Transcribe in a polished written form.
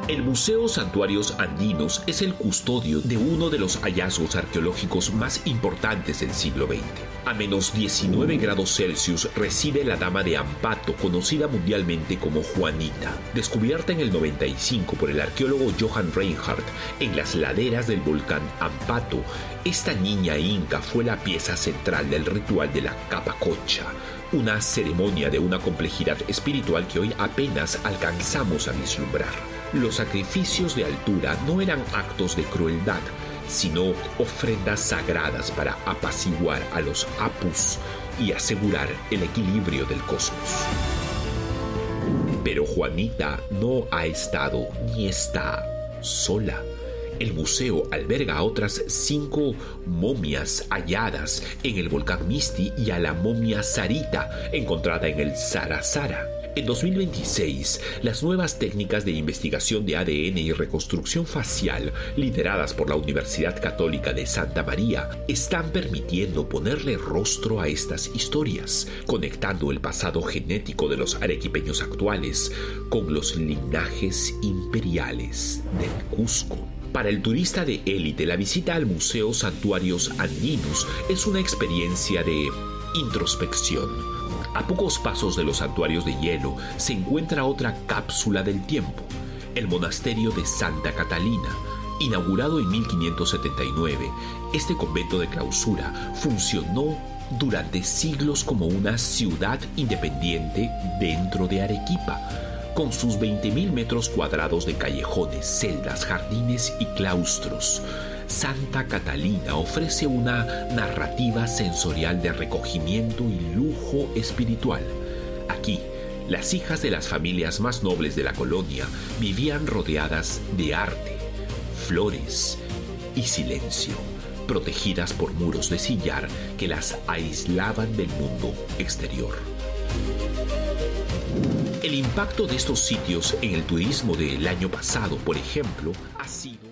El Museo Santuarios Andinos es el custodio de uno de los hallazgos arqueológicos más importantes del siglo XX. A menos 19 grados Celsius reside la Dama de Ampato, conocida mundialmente como Juanita. Descubierta en el 95 por el arqueólogo Johann Reinhardt en las laderas del volcán Ampato, esta niña inca fue la pieza central del ritual de la Capacocha, una ceremonia de una complejidad espiritual que hoy apenas alcanzamos a vislumbrar. Los sacrificios de altura no eran actos de crueldad, sino ofrendas sagradas para apaciguar a los apus y asegurar el equilibrio del cosmos. Pero Juanita no ha estado ni está sola. El museo alberga a otras 5 momias halladas en el volcán Misti y a la momia Sarita, encontrada en el Sarasara. En 2026, las nuevas técnicas de investigación de ADN y reconstrucción facial, lideradas por la Universidad Católica de Santa María, están permitiendo ponerle rostro a estas historias, conectando el pasado genético de los arequipeños actuales con los linajes imperiales del Cusco. Para el turista de élite, la visita al Museo Santuarios Andinos es una experiencia de introspección. A pocos pasos de los santuarios de hielo se encuentra otra cápsula del tiempo, el monasterio de Santa Catalina. Inaugurado en 1579, este convento de clausura funcionó durante siglos como una ciudad independiente dentro de Arequipa, con sus 20.000 metros cuadrados de callejones, celdas, jardines y claustros. Santa Catalina ofrece una narrativa sensorial de recogimiento y lujo espiritual. Aquí, las hijas de las familias más nobles de la colonia vivían rodeadas de arte, flores y silencio, protegidas por muros de sillar que las aislaban del mundo exterior. El impacto de estos sitios en el turismo del año pasado, por ejemplo, ha sido